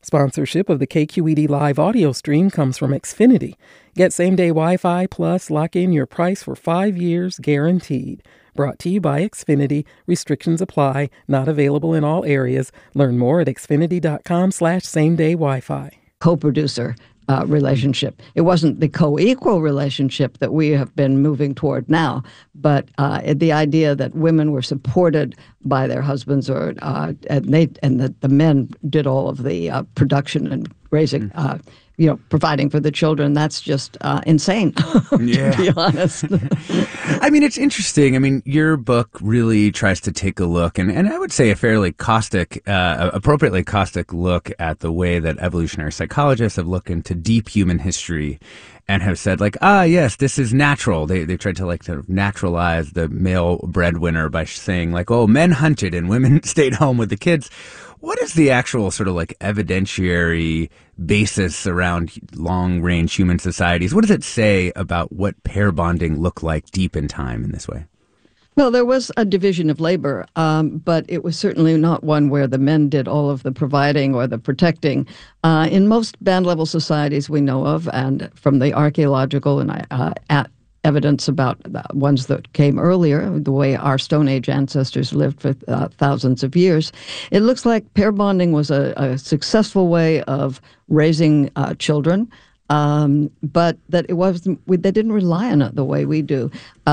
Sponsorship of the KQED Live audio stream comes from Xfinity. Get same-day Wi-Fi plus lock in your price for 5 years guaranteed. Brought to you by Xfinity. Restrictions apply. Not available in all areas. Learn more at xfinity.com/same-day Wi-Fi. Co-producer relationship. It wasn't the co-equal relationship that we have been moving toward now, but the idea that women were supported by their husbands, and that the men did all of the production and raising, providing for the children. That's just insane, to be honest. I mean, it's interesting. I mean, your book really tries to take a look, and I would say a fairly appropriately caustic look at the way that evolutionary psychologists have looked into deep human history and have said, like, yes, this is natural. They tried to, like, sort of naturalize the male breadwinner by saying, like, oh, men hunted and women stayed home with the kids. What is the actual sort of like evidentiary basis around long-range human societies? What does it say about what pair bonding looked like deep in time in this way? Well, there was a division of labor, but it was certainly not one where the men did all of the providing or the protecting. In most band-level societies we know of, and from the archaeological and evidence about the ones that came earlier, the way our Stone Age ancestors lived for thousands of years, it looks like pair bonding was a successful way of raising children, but that it wasn't. They didn't rely on it the way we do.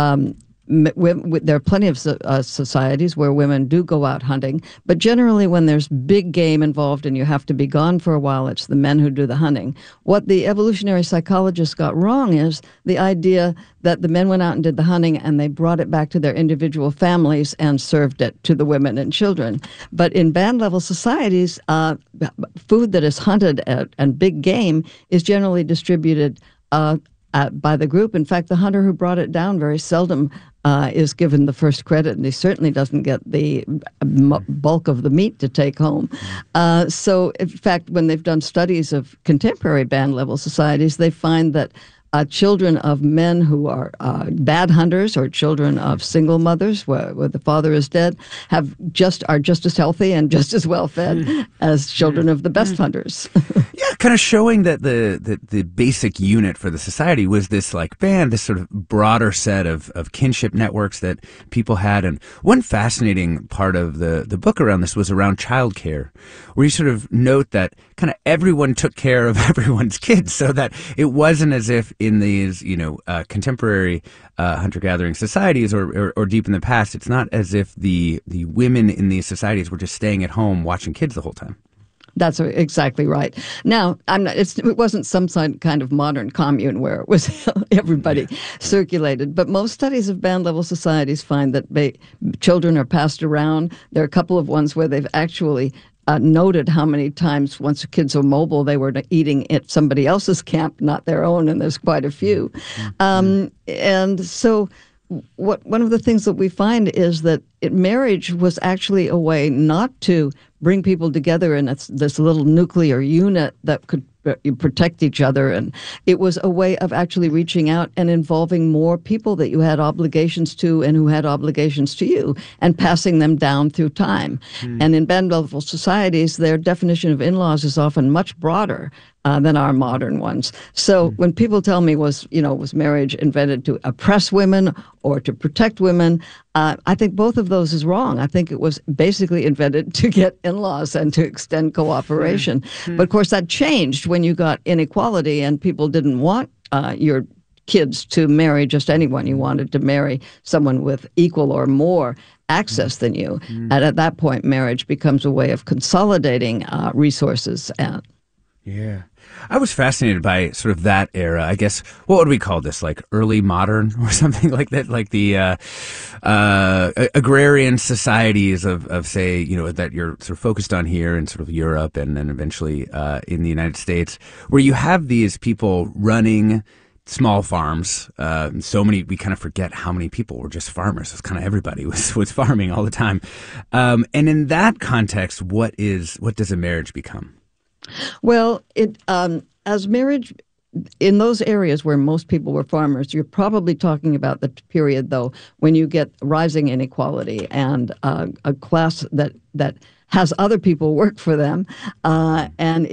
There are plenty of societies where women do go out hunting, but generally when there's big game involved and you have to be gone for a while, it's the men who do the hunting. What the evolutionary psychologists got wrong is the idea that the men went out and did the hunting and they brought it back to their individual families and served it to the women and children. But in band-level societies, food that is hunted and big game is generally distributed by the group. In fact, the hunter who brought it down very seldom is given the first credit, and he certainly doesn't get the bulk of the meat to take home. So, in fact, when they've done studies of contemporary band-level societies, they find that children of men who are bad hunters or children of single mothers where the father is dead are just as healthy and just as well fed as children of the best hunters. Yeah, kind of showing that the basic unit for the society was this like band, this sort of broader set of kinship networks that people had. And one fascinating part of the book around this was around childcare, where you sort of note that kind of everyone took care of everyone's kids, so that it wasn't as if in these, contemporary hunter-gathering societies or deep in the past, it's not as if the women in these societies were just staying at home watching kids the whole time. That's exactly right. Now, it wasn't some kind of modern commune where it was everybody circulated, but most studies of band-level societies find that children are passed around. There are a couple of ones where they've actually noted how many times, once the kids were mobile, they were eating at somebody else's camp, not their own, and there's quite a few. And so one of the things that we find is that marriage was actually a way not to bring people together in this little nuclear unit that could protect each other. And it was a way of actually reaching out and involving more people that you had obligations to and who had obligations to you and passing them down through time. And in band-level societies, their definition of in-laws is often much broader than our modern ones. So when people tell me was marriage invented to oppress women or to protect women, I think both of those is wrong. I think it was basically invented to get in-laws and to extend cooperation. But of course that changed when you got inequality and people didn't want your kids to marry just anyone. You wanted to marry someone with equal or more access than you. And at that point, marriage becomes a way of consolidating resources. Yeah. I was fascinated by sort of that era. I guess, what would we call this? Like early modern or something like that? Like the agrarian societies of say, that you're sort of focused on here in sort of Europe and then eventually in the United States, where you have these people running small farms. We kind of forget how many people were just farmers. It's kind of everybody was farming all the time. And in that context, what does a marriage become? Well, as marriage, in those areas where most people were farmers, you're probably talking about the period, though, when you get rising inequality and a class that has other people work for them, and